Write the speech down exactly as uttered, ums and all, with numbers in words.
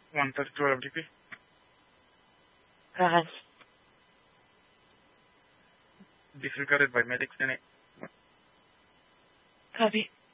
one thirty-two F D P. Go ahead. Disregarded by medics in it. Copy.